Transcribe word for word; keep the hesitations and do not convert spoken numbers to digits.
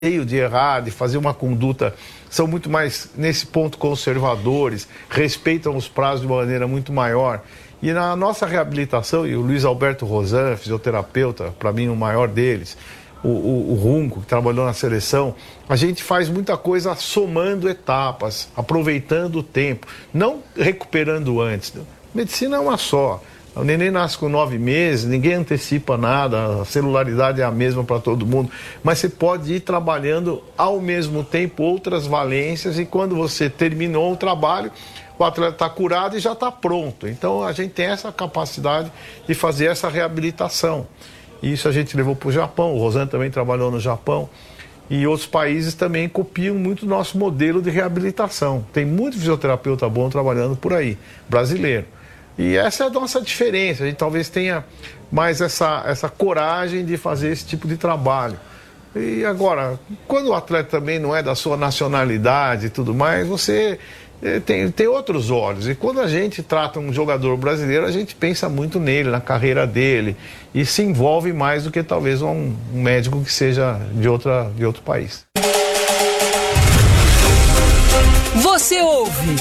de errar, de fazer uma conduta, são muito mais, nesse ponto, conservadores, respeitam os prazos de uma maneira muito maior. E na nossa reabilitação, e o Luiz Alberto Rosan, fisioterapeuta, para mim o maior deles, o, o, o Runco, que trabalhou na seleção, a gente faz muita coisa somando etapas, aproveitando o tempo, não recuperando antes. Medicina é uma só. O neném nasce com nove meses, ninguém antecipa nada, a celularidade é a mesma para todo mundo, mas você pode ir trabalhando ao mesmo tempo outras valências e quando você terminou o trabalho, o atleta está curado e já está pronto. Então a gente tem essa capacidade de fazer essa reabilitação. E isso a gente levou para o Japão, o Rosan também trabalhou no Japão. E outros países também copiam muito o nosso modelo de reabilitação. Tem muito fisioterapeuta bom trabalhando por aí, brasileiro. E essa é a nossa diferença, a gente talvez tenha mais essa, essa coragem de fazer esse tipo de trabalho. E agora, quando o atleta também não é da sua nacionalidade e tudo mais, você tem, tem outros olhos. E quando a gente trata um jogador brasileiro, a gente pensa muito nele, na carreira dele, e se envolve mais do que talvez um, um médico que seja de, outra, de outro país. Você ouve